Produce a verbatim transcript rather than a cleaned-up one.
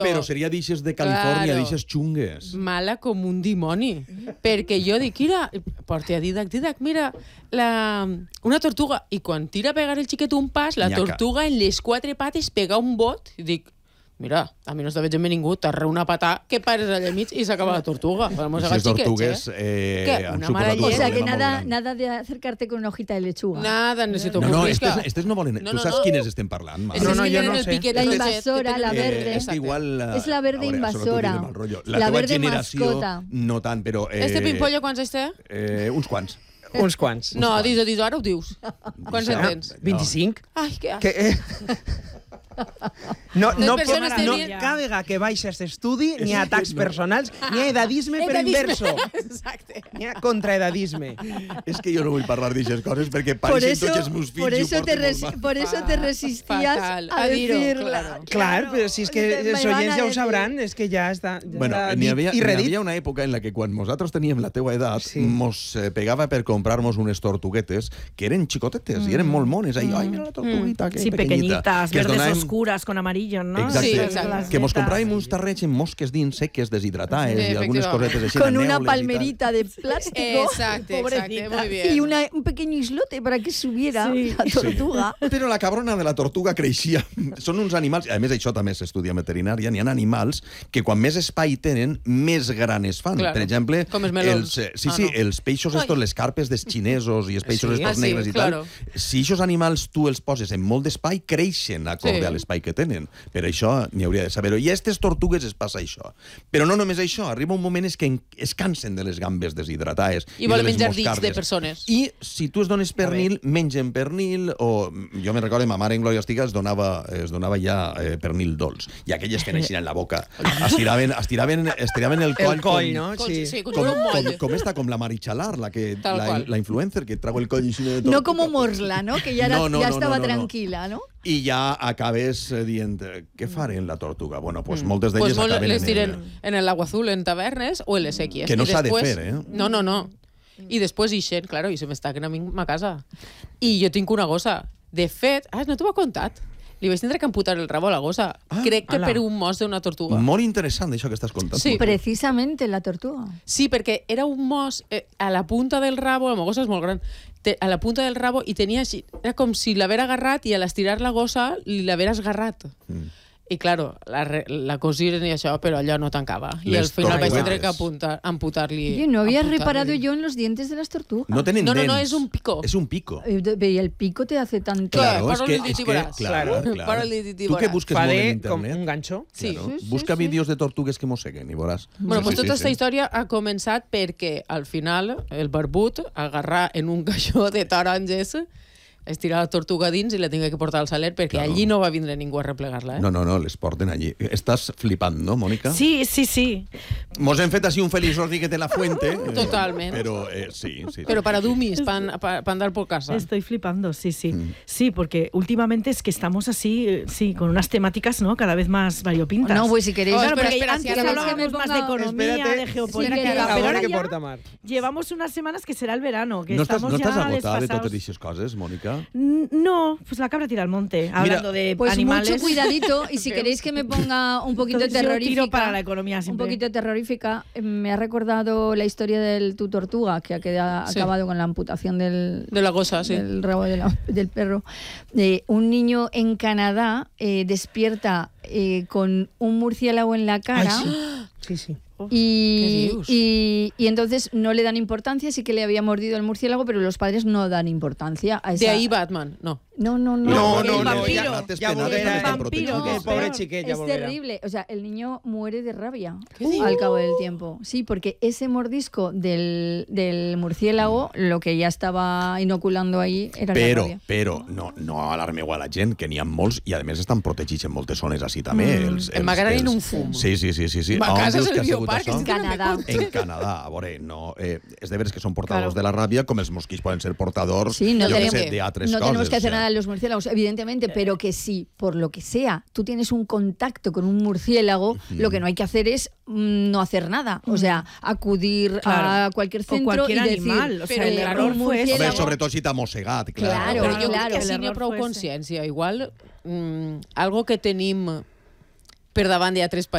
Però seria d'ixes de Califòrnia, Claro. d'ixes xungues. Mala com un dimoni. Perquè jo dic, mira, porta a Didac, Didac, mira, la, una tortuga. I quan tira a pegar el xiquet un pas, la Nyaca. tortuga en les quatre pates pega un bot. I dic, mira, a mi no està veient ningú, t'arreu una patà, que pares allà al mig i s'acaba la tortuga. Ixes tortugues eh, ¿Qué? han Una suposat mala un O sea llei. que problema molt nada, gran. nada de acercarte con una hojita de lechuga. Nada, necesito No, no, buscar. estes, estes no volen... No, tu no, saps no. quines estem parlant, Mar? Es No, que no, si yo tienen no el sé. piquet La este invasora, que la tienen- verde. Eh, és que igual... La, És la verde a veure, invasora. sobretot mal rotllo. La, La teva verde generació, mascota. no tant, però... Eh, Este pimpollo quants anys té? Eh, uns quants. Uns quants. No, dis-ho, dis-ho, ara ho dius. Quants en tens? vint-i-cinc? Ai, que Que, eh... No, no, Les pot, persones no tenien- cada vegada que baixes d'estudi n'hi ha atacs personals, n'hi ha edadisme per Edadisme. inverso. Exacte. N'hi ha contraedadisme. És que jo no vull parlar d'aixes coses perquè Por pareixen eso, tots els meus fills por i ho eso, te, porten resi- molt mal. por eso te resistías Fatal. a A dir-ho, decirla. claro. Clar, però si és que Me els van a oients ja ho decir. sabran, és que ja està, ja Bueno, està n'hi dit havia, i n'hi redit. havia una època en la que quan nosaltres teníem la teua edat Sí. mos eh, pegava per comprar-nos unes tortuguetes que eren xicotetes i eren molt mones. Ahí, ai, mira la tortuguita, que Sí, pequeñita. pequeñitas, Que es verdes donaven- oscuras con amarillo, ¿no? Exacte. Sí, exacte. Las Que mos vetas. compràvem uns tarrets amb mosques dins seques, deshidratades Sí, i algunes efectivament. cosetes així. Con neules una i tal. palmerita de plástico Exacte, exacte, muy bien. y una, un pequeño islote para que subiera Sí. la tortuga. Però la cabrona de la tortuga creixia. Són uns animals... A més, això també s'estudia en veterinària. N'hi ha animals que quan més espai tenen, més gran es fan. Claro. Per exemple, Com els melons. els, eh, sí, Ah, sí, no. els peixos estos, les carpes dels xinesos i els peixos Sí? estos Ah, sí, negres i claro. tal, si aquests animals tu els poses en molt d'espai, creixen acorde Sí. a l'espai que tenen. Per això n'hi hauria de saber-ho. I a aquestes tortugues es passa això. Però no només això, arriba un moment és que en- es cansen de les gambes deshidratades I i, volen de les menjar dits moscardes. de persones. I si tu es dones pernil, mengen pernil, o jo me recordo, ma mare en Glòria Estiga es donava, es donava ja eh, pernil dolç. I aquelles feien així en la boca. Estiraven, estiraven, estiraven el coll, El coll, com, no? Com, Sí. sí, com, com, un moll. com, com esta, com la Marichalar, la, que, Tal la, qual. la influencer que trago el coll així de tot. No como Morsla, ¿no? Que ya, era- No, no, ya no, estaba no, no, no. tranquila, ¿no? I ja acabes eh, dient, eh, què faré en la tortuga? Bueno, pues moltes Pues d'elles molt acaben les en tiren el... en el agua azul, en tavernes o en les sequies. Que no I s'ha de després- fer, eh? No, no, no. I després ixen, claro, i se m'estaquen a mi a casa. I jo tinc una gossa. De fet, ah, no t'ho he contat. Li vaig tindre que amputar el rabo a la gossa. Ah, Crec que ala. per un mos d'una tortuga. Molt interessant, això que estàs contant. Sí. Precisamente la tortuga. Sí, perquè era un mos eh, a la punta del rabo, la meva gossa és molt gran, te, a la punta del rabo i tenia així, era com si l'haver agarrat i a l'estirar la gossa li l'haver esgarrat. Mm. I, claro, la, re- la cosiren i això, però allò no tancava. I Les al final vaig tortuguetes. tindre que apuntar, amputar-li... Oye, no había amputar-li. reparado yo en los dientes de las tortugas. No tenen No, no, no, dents. és un pico. És un pico. Eh, de- Y el pico te hace tanto... Claro. Claro, és Para que, el és que, litivoràs. claro, Claro. claro. Para el litivoràs. Tu que busques molt en Faré com internet... un ganxo. Sí. Claro. Sí, sí, Busca sí. vídeos de tortugues que mosseguen i veuràs. Bueno, Sí, pues sí, tota sí, aquesta sí. història ha començat perquè al final el barbut agarrar en un caixó de taronges, estirar la tortuga dins i la tinc que portar al saler perquè Claro. allí no va vindre ningú a replegar-la. Eh? No, no, no, les porten allí. Estàs flipant, no, Mònica? Sí, sí, sí. Mos hem fet així un Félix Rodríguez de la Fuente. eh, Totalment. Però eh, sí, sí. Pero para dummies, para pa, pa andar por casa. Estoy flipando, sí, sí. Mm. Sí, porque últimamente es que estamos así, eh, sí, con unas temáticas, ¿no? Cada vez más variopintas. No, pues si queréis... Oh, Claro, espera, porque espera, antes si ahora hablábamos que me más de ponga- economía, Espérate, de si geopolítica, queréis- pero Ahora ahora que ya porta Mar. llevamos unas semanas que será el verano, que No estàs, estamos no estàs ya agotada de desfasados. totes aquestes coses, Mònica? Mm, No, pues la cabra tira al monte, hablando de Pues animales. mucho cuidadito, y si queréis que me ponga un poquito Entonces yo terrorífica, tiro para la economía un siempre. poquito terrorífica, eh, me ha recordado la historia del tu tortuga, que ha quedado, Sí. acabado con la amputación del, De la goza, sí. del rabo de la- del perro. Eh, un niño en Canadá eh, despierta eh, con un murciélago en la cara. Ay, sí. Sí, sí. Y, ¿Qué dius? y, y entonces no le dan importancia, sí que le había mordido el murciélago, pero los padres no dan importancia a esa... De ahí Batman, no. No, no, no. No, el no, no. vampiro. Ya, Rates ya penades volverá. també estan Vampiro, protegides. que El pobre Pero chiquet ya Es volverá. terrible. O sea, el niño muere de rabia ¿Qué dices? al cabo del tiempo. Sí, porque ese mordisco del, del murciélago, lo que ya estaba inoculando ahí era Però, la rabia. però, no, no alarmeu a la gent, que n'hi ha molts, i a més estan protegits en moltes zones així també. Mm. Els, En m'agraden un fum. Sí, sí, sí. sí, sí. Ma A on casa dius és el que ha sigut bioparc, això? estic En Canadà. En Canadà, a veure, no, eh, és de veres que són portadors Claro. de la ràbia, com els mosquits poden ser portadors, Sí, no jo què tenemos, sé, d'altres no coses. tenemos que hacer o sea. nada de los murciélagos, evidentemente, pero que si, por lo que sea, tú tienes un contacto con un murciélago, lo que no hay que hacer es mm, no hacer nada. O sea, acudir Claro. a cualquier O centro cualquier y decir... animal, o sea, Pero el un error fue ese. Home, murciélago- sobretot si t'ha mossegat, clar. Claro, Però jo claro. crec que sí El n'hi ha error prou fue ese. consciència. Igual, mm, algo que tenim per davant d'altres països